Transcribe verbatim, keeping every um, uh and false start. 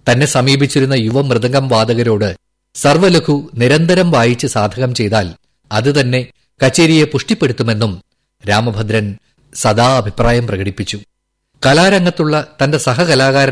തന്നെ സമീപിച്ചിരുന്ന യുവ മൃദംഗം വാദകരോട് സർവ്വലഘു നിരന്തരം വായിച്ച് സാധകം ചെയ്താൽ അത് തന്നെ കച്ചേരിയെ പുഷ്ടിപ്പെടുത്തുമെന്നും രാമഭദ്രൻ സദാ അഭിപ്രായം പ്രകടിപ്പിച്ചു. കലാരംഗത്തുള്ള തന്റെ സഹകലാകാരൻ